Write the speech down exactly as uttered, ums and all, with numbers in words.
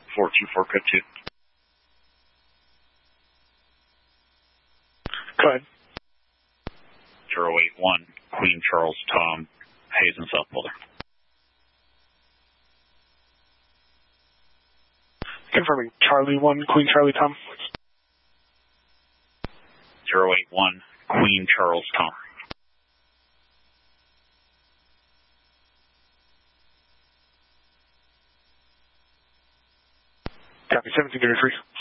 four two four, code two. Go ahead. zero eight one, Queen Charles Tom, Hayes and South Boulder. Confirming Charlie one, Queen Charlie Tom. zero eight one, Queen Charles Tom. Copy, seventeen thirty-three.